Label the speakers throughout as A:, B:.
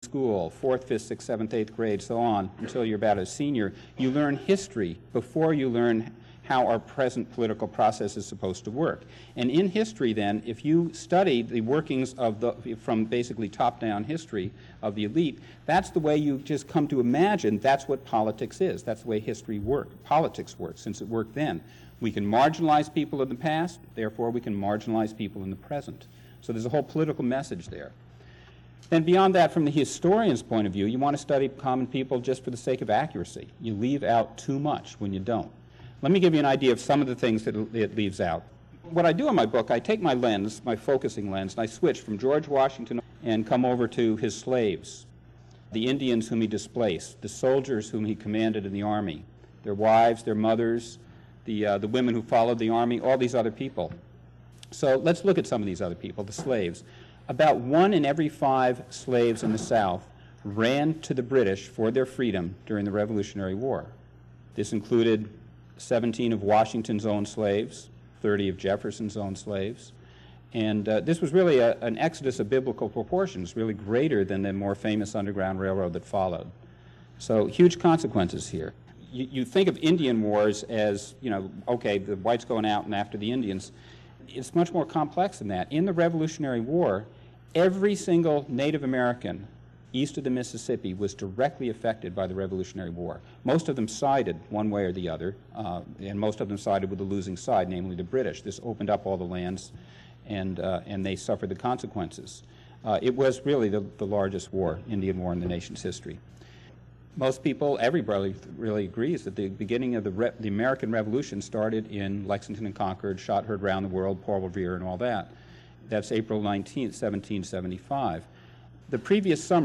A: school, 4th, 5th, 6th, 7th, 8th grade, so on, until you're about a senior, you learn history before you learn how our present political process is supposed to work. And in history then, if you study the workings of from basically top-down history of the elite, that's the way you just come to imagine that's what politics is. That's the way politics works, since it worked then. We can marginalize people in the past, therefore we can marginalize people in the present. So there's a whole political message there. And beyond that, from the historian's point of view, you want to study common people just for the sake of accuracy. You leave out too much when you don't. Let me give you an idea of some of the things that it leaves out. What I do in my book, I take my lens, my focusing lens, and I switch from George Washington and come over to his slaves, the Indians whom he displaced, the soldiers whom he commanded in the army, their wives, their mothers, the women who followed the army, all these other people. So let's look at some of these other people, the slaves. About 1 in every 5 slaves in the South ran to the British for their freedom during the Revolutionary War. This included 17 of Washington's own slaves, 30 of Jefferson's own slaves. And this was really an exodus of biblical proportions, really greater than the more famous Underground Railroad that followed. So huge consequences here. You think of Indian wars as, okay, the whites going out and after the Indians. It's much more complex than that. In the Revolutionary War, every single Native American east of the Mississippi was directly affected by the Revolutionary War. Most of them sided one way or the other, and most of them sided with the losing side, namely the British. This opened up all the lands, and they suffered the consequences. It was really the largest war, Indian War, in the nation's history. Most people, everybody really agrees that the beginning of the American Revolution started in Lexington and Concord, shot heard round the world, Paul Revere and all that. That's April 19th, 1775. The previous summer,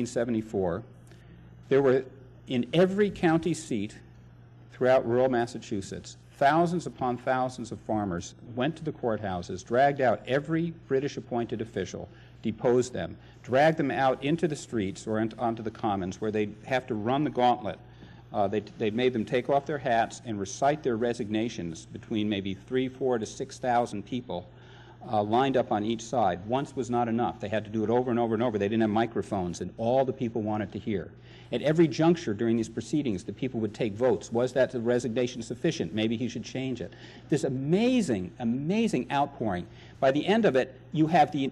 A: 1774, there were in every county seat throughout rural Massachusetts, thousands upon thousands of farmers went to the courthouses, dragged out every British appointed official, deposed them, dragged them out into the streets or onto the commons where they'd have to run the gauntlet. They made them take off their hats and recite their resignations between maybe 3,000, 4,000 to 6,000 people lined up on each side. Once was not enough. They had to do it over and over and over. They didn't have microphones, and all the people wanted to hear. At every juncture during these proceedings, the people would take votes. Was that resignation sufficient? Maybe he should change it. This amazing, amazing outpouring. By the end of it, you have the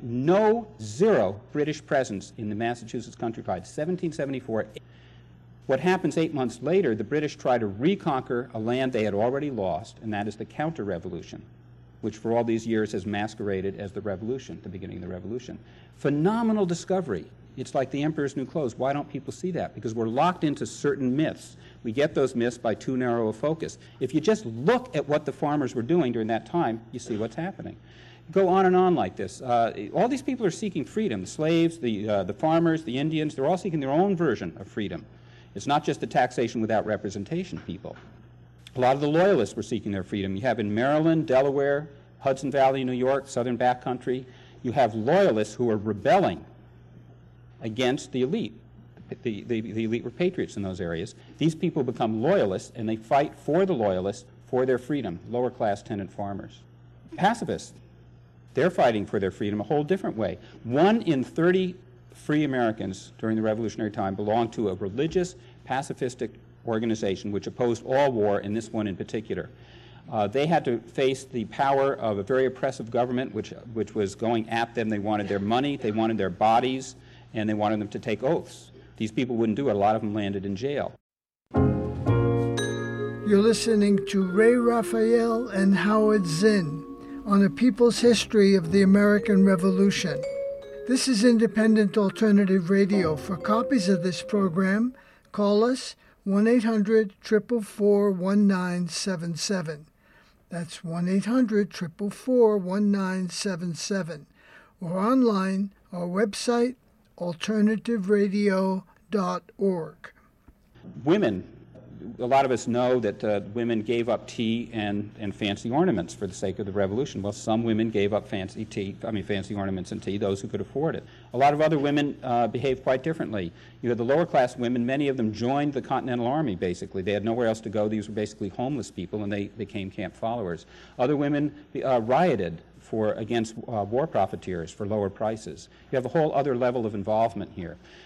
A: zero British presence in the Massachusetts countryside. 1774. What happens 8 months later, the British try to reconquer a land they had already lost, and that is the counter-revolution, which for all these years has masqueraded as the revolution, the beginning of the revolution. Phenomenal discovery. It's like the emperor's new clothes. Why don't people see that? Because we're locked into certain myths. We get those myths by too narrow a focus. If you just look at what the farmers were doing during that time, you see what's happening. Go on and on like this. All these people are seeking freedom. The slaves, the farmers, the Indians, they're all seeking their own version of freedom. It's not just the taxation without representation people. A lot of the Loyalists were seeking their freedom. You have in Maryland, Delaware, Hudson Valley, New York, Southern Backcountry, you have Loyalists who are rebelling against the elite. The elite were patriots in those areas. These people become Loyalists, and they fight for the Loyalists for their freedom, lower-class tenant farmers. Pacifists, they're fighting for their freedom a whole different way. 1 in 30 free Americans during the Revolutionary time belonged to a religious, pacifistic organization which opposed all war, and this one in particular. They had to face the power of a very oppressive government which was going at them. They wanted their money, they wanted their bodies, and they wanted them to take oaths. These people wouldn't do it. A lot of them landed in jail.
B: You're listening to Ray Raphael and Howard Zinn on A People's History of the American Revolution. This is Independent Alternative Radio. For copies of this program, call us 1-800-444-1977. That's 1-800-444-1977. Or online, our website, alternativeradio.org.
A: Women, a lot of us know that women gave up tea and fancy ornaments for the sake of the revolution. Well, some women gave up fancy ornaments and tea, those who could afford it. A lot of other women behaved quite differently. You had the lower class women, many of them joined the Continental Army, basically. They had nowhere else to go. These were basically homeless people, and they became camp followers. Other women rioted against war profiteers for lower prices. You have a whole other level of involvement here.